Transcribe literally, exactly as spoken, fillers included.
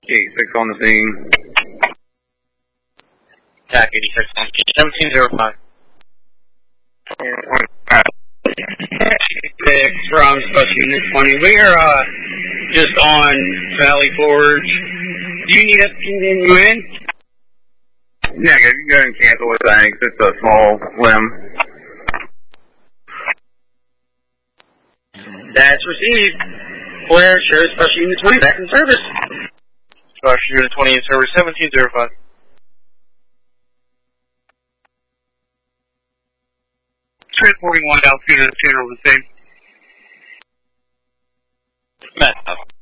eight six on the scene. Attack eighty-six on seventeen zero five. Six from Special Unit twenty. We are uh, just on Valley Forge. Do you need us to continue in? Yeah, you can go ahead and cancel it, thanks. It's a small limb. That's received. Blair, shows Special Unit twenty back in service. Special Unit twenty in service seventeen zero five. Transporting one altitude and the same. Matt.